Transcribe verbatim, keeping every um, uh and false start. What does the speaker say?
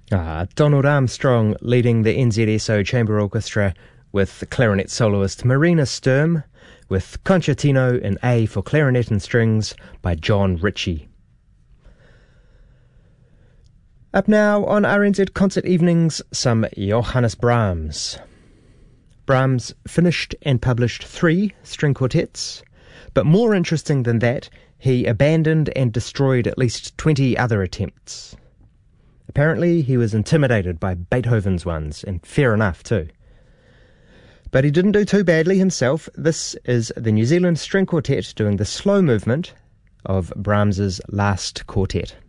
Ah, Donald Armstrong leading the N Z S O Chamber Orchestra with clarinet soloist Marina Sturm, with Concertino in A for clarinet and strings by John Ritchie. Up now on R N Z Concert Evenings, some Johannes Brahms. Brahms finished and published three string quartets, but more interesting than that, he abandoned and destroyed at least twenty other attempts. Apparently, he was intimidated by Beethoven's ones, and fair enough too. But he didn't do too badly himself. This is the New Zealand String Quartet doing the slow movement of Brahms's last quartet.